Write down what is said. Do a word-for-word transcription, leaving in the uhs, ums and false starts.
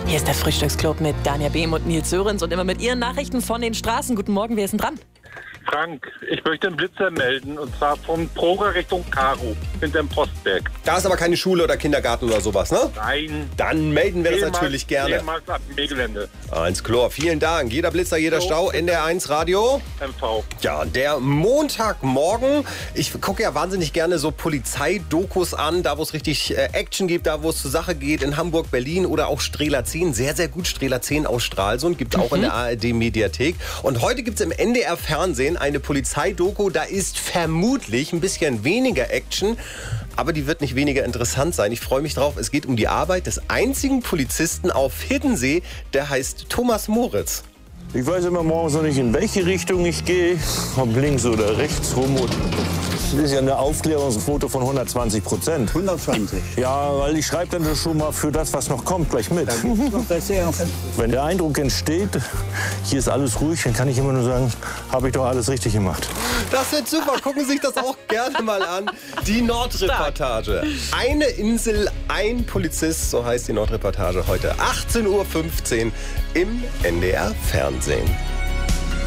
Hier ist der Frühstücksclub mit Dania Behm und Nils Sörensen und immer mit Ihren Nachrichten von den Straßen. Guten Morgen, wer ist denn dran? Frank, ich möchte einen Blitzer melden, und zwar von Proger Richtung Karo, hinterm Postberg. Da ist aber keine Schule oder Kindergarten oder sowas, ne? Nein. Dann melden wir das Ehemals- natürlich gerne. Ehemals ab dem Gelände. Eins Chlor, vielen Dank. Jeder Blitzer, jeder So. Stau, N D R eins Radio. M V. Ja, der Montagmorgen. Ich gucke ja wahnsinnig gerne so Polizeidokus an, da wo es richtig äh, Action gibt, da wo es zur Sache geht, in Hamburg, Berlin oder auch Strehler zehn. Sehr, sehr gut, Strehler zehn aus Stralsund, gibt es auch in der A R D-Mediathek. Und heute gibt es im N D R-Fernsehen eine Polizeidoku, da ist vermutlich ein bisschen weniger Action, aber die wird nicht weniger interessant sein. Ich freue mich drauf. Es geht um die Arbeit des einzigen Polizisten auf Hiddensee, der heißt Thomas Moritz. Ich weiß immer morgens noch nicht, in welche Richtung ich gehe, ob links oder rechts rum. Und das ist ja eine Aufklärungsquote von hundertzwanzig Prozent. hundertzwanzig. Ja, weil ich schreibe dann schon mal für das, was noch kommt, gleich mit. Das ja Wenn der Eindruck entsteht, hier ist alles ruhig, dann kann ich immer nur sagen, habe ich doch alles richtig gemacht. Das wird super. Gucken Sie sich das auch gerne mal an. Die Nordreportage. Eine Insel, ein Polizist, so heißt die Nordreportage heute. achtzehn Uhr fünfzehn im N D R Fernsehen.